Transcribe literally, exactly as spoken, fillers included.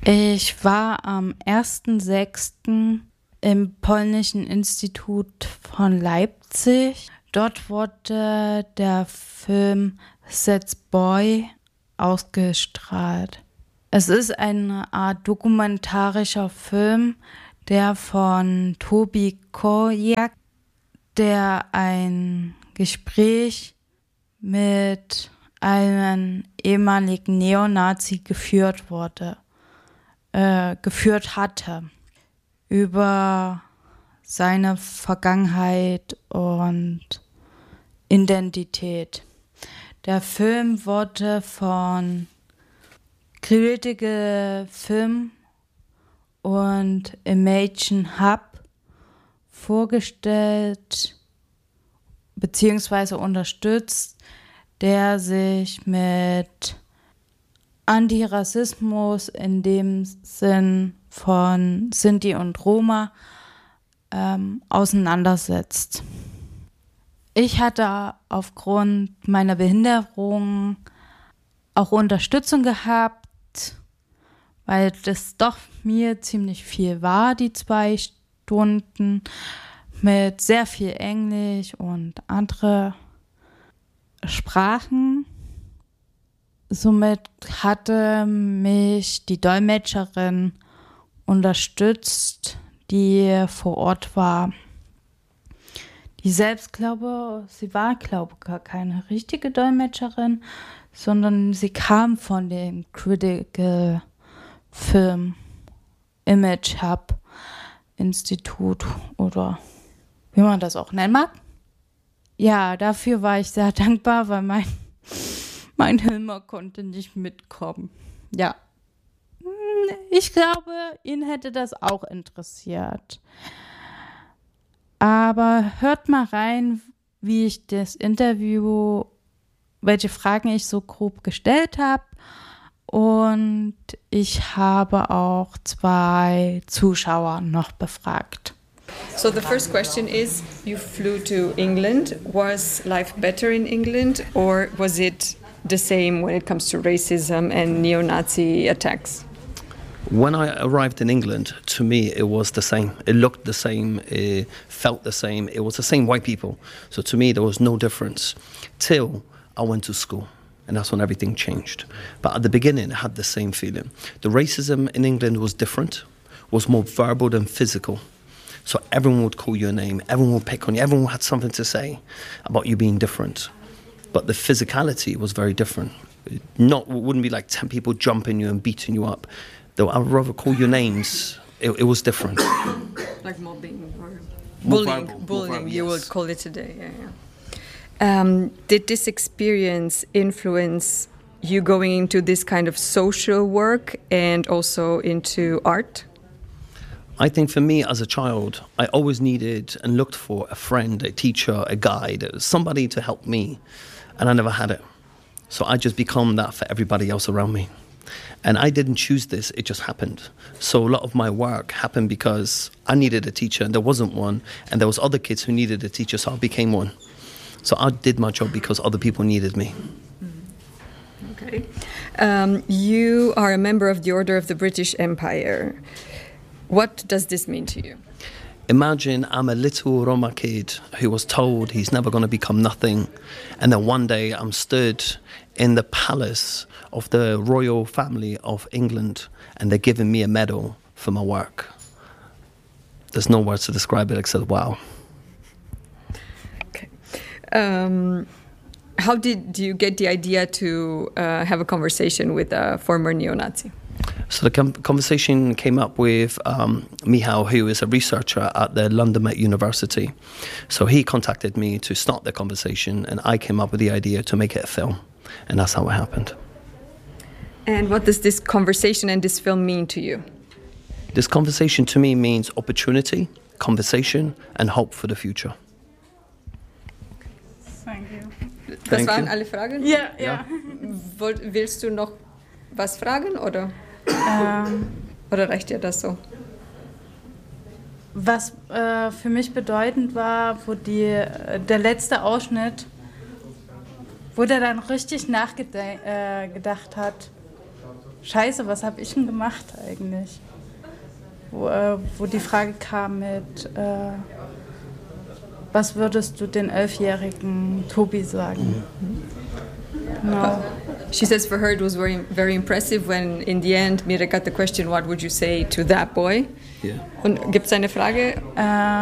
Ich war am ersten sechsten im Polnischen Institut von Leipzig. Dort wurde der Film That Boy ausgestrahlt. Es ist eine Art dokumentarischer Film, der von Tobi Kojak, der ein Gespräch mit einem ehemaligen Neonazi geführt wurde, äh, geführt hatte, über seine Vergangenheit und Identität. Der Film wurde von Critical Film und Imagine Hub vorgestellt bzw. unterstützt, der sich mit Antirassismus in dem Sinn von Sinti und Roma ähm, auseinandersetzt. Ich hatte aufgrund meiner Behinderung auch Unterstützung gehabt, weil das doch mir ziemlich viel war, die zwei Stunden mit sehr viel Englisch und andere Sprachen. Somit hatte mich die Dolmetscherin unterstützt, die vor Ort war. Die selbst glaube, sie war, glaube ich, gar keine richtige Dolmetscherin, sondern sie kam von dem Critical Film Image Hub Institut oder wie man das auch nennen mag. Ja, dafür war ich sehr dankbar, weil mein, mein Hilmer konnte nicht mitkommen. Ja, ich glaube, ihn hätte das auch interessiert. Aber hört mal rein, wie ich das Interview, welche Fragen ich so grob gestellt habe. Und ich habe auch zwei Zuschauer noch befragt. So the first question is, you flew to England. Was life better in England or was it the same when it comes to racism and neo-Nazi attacks? When I arrived in England, to me, it was the same. It looked the same, it felt the same. It was the same white people. So to me, there was no difference till I went to school. And that's when everything changed. But at the beginning, I had the same feeling. The racism in England was different, was more verbal than physical. So everyone would call you a name, everyone would pick on you, everyone had something to say about you being different. But the physicality was very different. Not, it wouldn't be like ten people jumping you and beating you up. Though I would rather call you names, it, it was different. Like mobbing or More bullying, verbal, more bullying verbal, you yes. would call it today. Yeah, yeah. Um, did this experience influence you going into this kind of social work and also into art? I think for me as a child, I always needed and looked for a friend, a teacher, a guide, somebody to help me, and I never had it. So I just become that for everybody else around me. And I didn't choose this, it just happened. So a lot of my work happened because I needed a teacher and there wasn't one, and there was other kids who needed a teacher, so I became one. So I did my job because other people needed me. Okay. Um, you are a member of the Order of the British Empire. What does this mean to you? Imagine I'm a little Roma kid who was told he's never going to become nothing, and then one day I'm stood in the palace of the royal family of England and they're giving me a medal for my work. There's no words to describe it except wow. Okay. Um, how did you get the idea to uh, have a conversation with a former neo-Nazi? So the com- conversation came up with um, Michał, who is a researcher at the London Met University. So he contacted me to start the conversation, and I came up with the idea to make it a film, and that's how it happened. And what does this conversation and this film mean to you? This conversation to me means opportunity, conversation, and hope for the future. Thank you. Das Thank waren you. alle Fragen? Ja, ja. Woll, willst du noch was fragen oder, Ähm, oder reicht dir das so? was äh, für mich bedeutend war, wo die, äh, der letzte Ausschnitt, wo der dann richtig nachgedacht äh, gedacht hat, Scheiße, was habe ich denn gemacht eigentlich? Wo, äh, wo die Frage kam mit, äh, was würdest du den elfjährigen Tobi sagen? Genau. She says for her it was very, very impressive when in the end Mirek got the question, what would you say to that boy? Yeah. Und gibt es eine Frage? Äh,